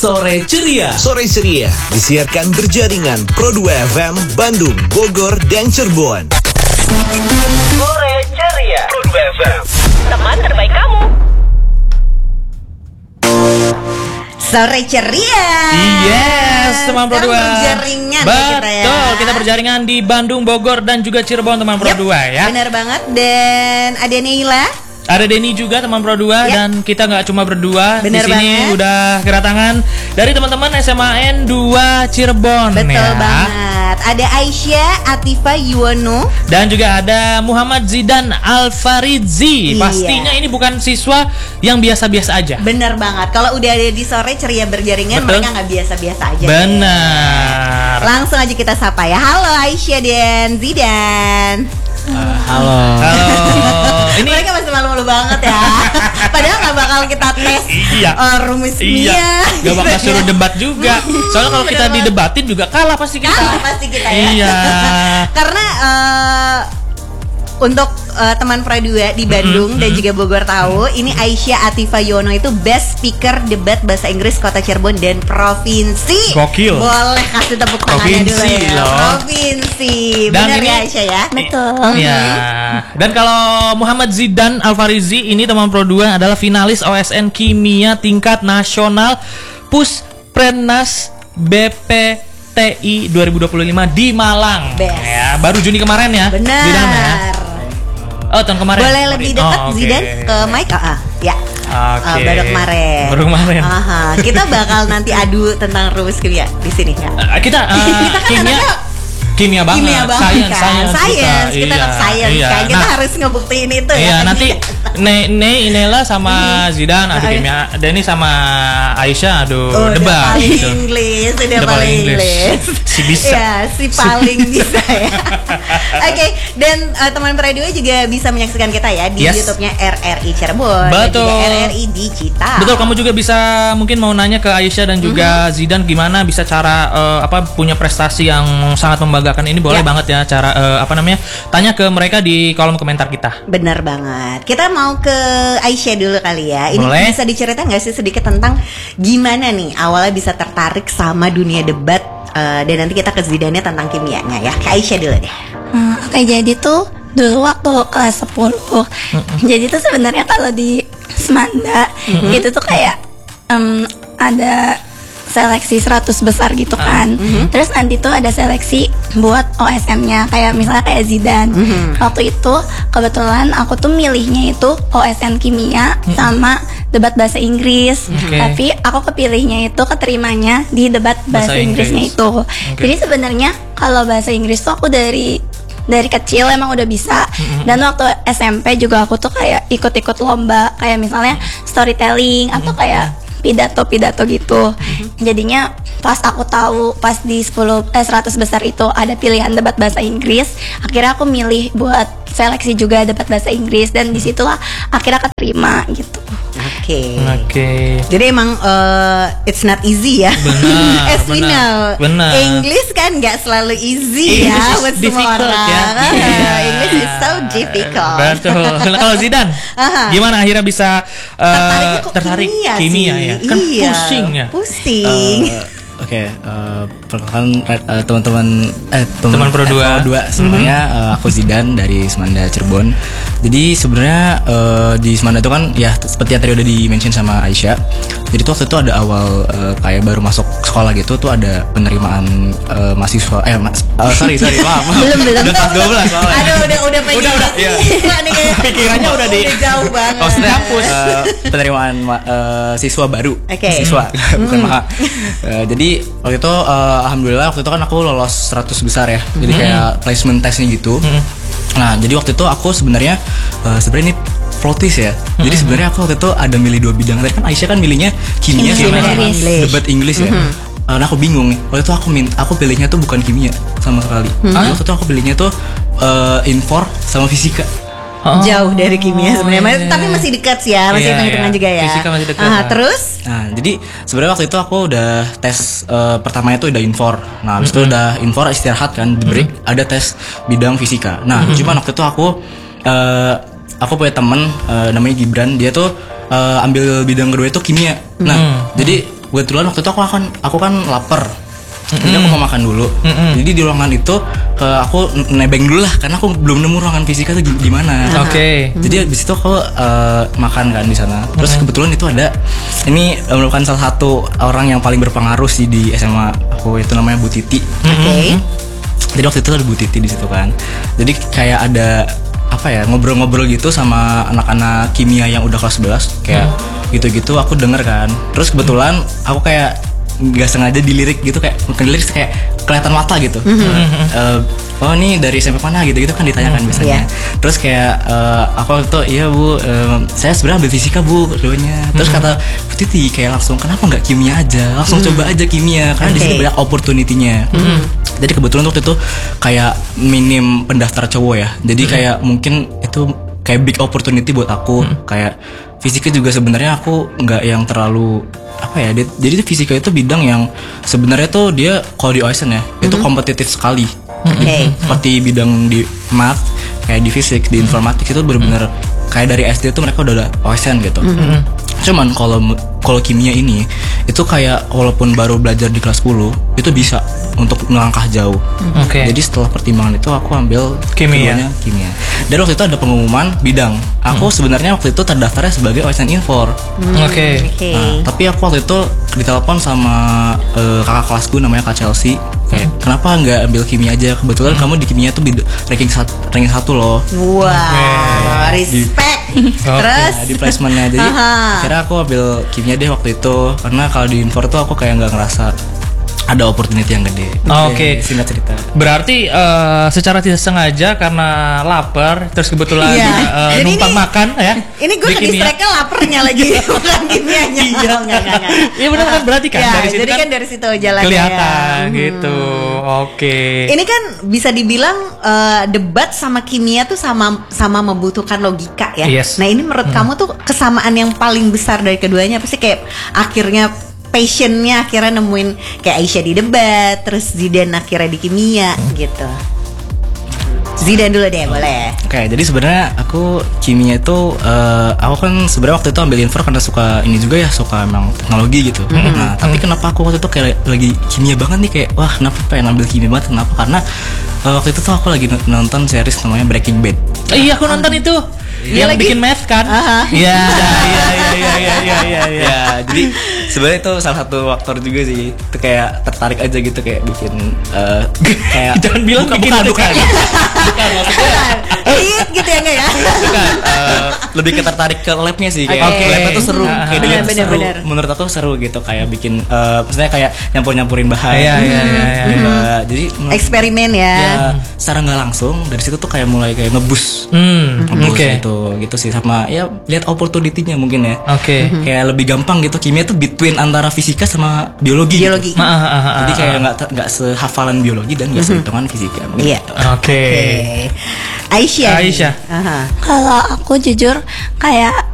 Sore Ceria. Sore Ceria disiarkan berjaringan Pro 2 FM Bandung, Bogor, dan Cirebon. Sore Ceria. Pro 2 FM. Teman terbaik kamu. Sore Ceria. Yes, teman Pro 2. Berjaringan Betul, ya kita berjaringan di Bandung, Bogor, dan juga Cirebon, teman Pro 2 ya. Benar banget. Dan ada Neila, ada Denny juga, teman Pro 2 dan kita nggak cuma berdua. Bener di sini banget. udah kedatangan dari teman-teman SMAN 2 Cirebon. betul ya. banget. Ada Aisyah Atifa Yuwono. Dan juga ada Muhammad Zidan Alfaridzi. Iya. Pastinya ini bukan siswa yang biasa-biasa aja. Bener banget. Kalau udah ada di Sore Ceria berjaringan, Betul. mereka nggak biasa-biasa aja. Benar. Langsung aja kita sapa ya. Halo Aisyah dan Zidan. Halo. Ini Mereka masih malu-malu banget ya. Padahal nggak bakal kita tes Iya. rumus iya, Mia, gak bakal suruh debat juga. Soalnya kalau kita Bener banget. didebatin juga kalah pasti kita. Kalah pasti kita ya. Iya. Karena untuk teman Pro 2 di Bandung dan juga Bogor tahu, ini Aisyah Atifa Yono itu best speaker debat bahasa Inggris Kota Cirebon dan provinsi. Gokil. Boleh kasih tepuk tangannya dulu Provinsi ya. loh. Provinsi. Dan Benar ini- ya Aisyah ya? Betul. Ya. Dan kalau Muhammad Zidan Alfaridzi ini teman Pro 2 adalah finalis OSN Kimia tingkat nasional Pusprenas BPTI 2025 di Malang. Best. Ya, baru Juni kemarin ya. Benar. Zidan ya. Oh, tahun kemarin. Boleh lebih dekat Oh, oke. Zidan ke mic? Ya. Oke. Baru kemarin. Baru kemarin. Aha. Kita bakal nanti adu tentang rumus kimia di sini ya. Kita Kita kan kimia anaknya kimia banget. Kimia banget kan. Science Kita anak science iya. kan. Kita Nah, harus ngebuktiin itu iya, ya. nanti Nela sama Zidan adu Oke. kimia, Denny sama Aisyah adu Udah debat paling gitu. Inggris, udah Udah paling paling Inggris. Inggris. Si bisa. Ya, si paling bisa ya. Oke, dan teman Pro 2 juga bisa menyaksikan kita ya di Yes. YouTube-nya RRI Cirebon Betul. dan juga RRI Digital. Betul, kamu juga bisa mungkin mau nanya ke Aisyah dan juga Zidan gimana bisa cara punya prestasi yang sangat membanggakan ini, boleh Ya. banget ya cara tanya ke mereka di kolom komentar kita. Benar banget. Kita mau ke Aisyah dulu kali ya. Ini Boleh. bisa diceritain nggak sih sedikit tentang gimana nih awalnya bisa tertarik sama dunia debat, dan nanti kita ke Zidannya tentang kimianya ya. Ke Aisyah dulu deh. Oke, jadi tuh dulu waktu kelas 10. Jadi tuh sebenarnya kalau di Semanda itu tuh kayak ada seleksi 100 besar gitu kan. Terus nanti tuh ada seleksi buat OSM-nya, kayak misalnya kayak Zidan. Waktu itu kebetulan aku tuh milihnya itu OSN kimia sama debat bahasa Inggris. Oke. Tapi aku kepilihnya itu keterimanya di debat bahasa Bahasa Inggrisnya Inggris. itu. Oke. Jadi sebenarnya kalau bahasa Inggris tuh aku dari kecil emang udah bisa. Dan waktu SMP juga aku tuh kayak ikut-ikut lomba, kayak misalnya storytelling atau kayak pidato gitu. Jadinya pas aku tahu pas di 100 besar itu ada pilihan debat bahasa Inggris, akhirnya aku milih buat seleksi juga debat bahasa Inggris, dan disitulah akhirnya keterima gitu. Oke. Oke. Jadi emang it's not easy ya. Benar, As we benar, know. benar. English kan nggak selalu easy English ya is buat semua difficult orang. ya. Iya. English is so difficult. Betul. Nah, kalau Zidan, Aha. gimana akhirnya bisa Tertariknya kok tertarik kimia kimia sih? ya? Kan Iya, pusing ya. Pusing. Oke, perkenalkan teman-teman Teman Pro 2. sebenarnya aku Zidan dari Semanda Cirebon. Jadi sebenarnya di Semanda itu kan ya seperti yang tadi udah di-mention sama Aisyah. Jadi tuh waktu itu ada awal kayak baru masuk sekolah gitu tuh ada penerimaan mahasiswa sorry maaf. Belum. Udah kelas 12 soalnya. Aduh, udah pengen. Udah, iya. Nih kayak Pikirannya udah di- jauh banget. Oh, sudah hapus. Penerimaan siswa baru. Oke. Siswa bukan maha. Jadi waktu itu alhamdulillah waktu itu kan aku lolos 100 besar ya. Jadi kayak placement testnya gitu. Nah, jadi waktu itu aku sebenarnya ini plot twist ya. Jadi sebenarnya aku waktu itu ada milih 2 bidang. Tadi kan Aisyah kan milihnya kimia Kimia sama Inggris. debat Inggris ya. Nah, aku bingung nih. Waktu itu aku pilihnya tuh bukan kimia sama sekali. Waktu itu aku pilihnya tuh infor sama fisika. Jauh dari kimia sebenarnya, iya. tapi masih dekat sih ya, masih Iya, hitung-hitungan iya. juga ya. Fisika masih dekat. Ah, terus? Nah, jadi sebenarnya waktu itu aku udah tes pertamanya tuh udah infor. Nah, habis itu udah infor istirahat kan, di break ada tes bidang fisika. Nah, cuman waktu itu aku punya temen namanya Gibran, dia tuh ambil bidang kedua itu kimia. Nah, jadi kebetulan waktu itu aku kan lapar. Jadi aku mau makan dulu. Jadi di ruangan itu aku nebeng dulu lah karena aku belum nemu ruangan fisika tuh gimana. Oke. Jadi abis itu aku makan kan di sana. Terus kebetulan itu ada ini merupakan salah satu orang yang paling berpengaruh sih di SMA aku, itu namanya Bu Titi. Oke. Jadi waktu itu ada Bu Titi di situ kan. Jadi kayak ada apa ya, ngobrol-ngobrol gitu sama anak-anak kimia yang udah kelas 11 kayak gitu-gitu aku denger kan. Terus kebetulan aku kayak nggak sengaja dilirik gitu, kayak mungkin dilirik kayak kelihatan mata gitu. Oh ini dari SMP mana gitu kan ditanyakan biasanya. Terus kayak aku tuh iya Bu, saya sebenarnya ambil fisika Bu keduanya. Terus kata Bu Titi kayak langsung kenapa nggak kimia aja, langsung coba aja kimia karena di sini banyak opportunity-nya. Jadi kebetulan waktu itu kayak minim pendaftar cowok ya. Jadi kayak mungkin itu kayak big opportunity buat aku. Kayak fisika juga sebenarnya aku nggak yang terlalu apa ya. Jadi fisika itu bidang yang sebenarnya tuh dia kalau di OSN ya itu kompetitif sekali. Seperti bidang di math, kayak di fisik, di informatik itu benar-benar kayak dari SD tuh mereka udah ada OSN gitu. Cuman kalau kimia ini itu kayak walaupun baru belajar di kelas 10 itu bisa untuk melangkah jauh. Jadi setelah pertimbangan itu aku ambil Kimia. kimia. Dan waktu itu ada pengumuman bidang. Aku sebenarnya waktu itu terdaftarnya sebagai OSN Infor. Oke. Nah, tapi aku waktu itu ditelepon sama kakak kelasku namanya Kak Chelsea. Kayak kenapa nggak ambil kimia aja? Kebetulan kamu di kimia tuh ranking 1 loh. Wow, respect. Terus Di placementnya jadi akhirnya aku ambil kimia deh waktu itu karena kalau di Infor tuh aku kayak nggak ngerasa ada opportunity yang gede. Oke. Singkat cerita. Berarti secara tidak sengaja karena lapar terus kebetulan Jadi numpang ini- makan ya. ini gue di kimia. kedistract laparnya lagi bukan kimianya. Iya. Enggak. Iya benar kan, berarti kan Ya, dari situ jadi kan dari situ jalannya. kelihatan gitu. Oke. Ini kan bisa dibilang debat sama kimia tuh sama membutuhkan logika ya. Yes. Nah ini menurut kamu tuh kesamaan yang paling besar dari keduanya apa sih, kayak akhirnya passionnya akhirnya nemuin kayak Aisyah di debat, terus Zidan akhirnya di kimia gitu. Zidan dulu deh boleh. Oke, jadi sebenarnya aku kimia itu aku kan sebenarnya waktu itu ambil Infor karena suka ini juga ya, suka emang teknologi gitu. Nah, tapi kenapa aku waktu itu kayak lagi kimia banget nih, kayak wah kenapa pengen ambil kimia banget? Kenapa? Karena waktu itu tuh aku lagi nonton series namanya Breaking Bad. Iya, aku nonton itu. Yang lagi- bikin math kan? Iya. Ya, jadi sebenarnya itu salah satu faktor juga sih. Itu kayak tertarik aja gitu, kayak bikin kayak Jangan bilang bikin bukan maksudnya Iya gitu ya enggak ya? bukan lebih ke tertarik ke labnya sih, kayak Oke. labnya tuh seru, kayak dilihat tuh seru. Bener. Menurut aku seru gitu, kayak bikin maksudnya kayak nyampurin bahan. Iya. Jadi Eksperimen ya. ya secara nggak langsung dari situ tuh kayak mulai kayak ngebus Oke. gitu sih, sama ya lihat opportunity-nya mungkin ya. Oke. Kayak lebih gampang gitu, kimia tuh between antara fisika sama biologi. Biologi. Gitu. Jadi kayak nggak sehafalan biologi dan nggak sehitungan fisika. mungkin Iya. gitu. Oke. Aisyah. nih. Aisyah. Aha. Kalau aku jujur kayak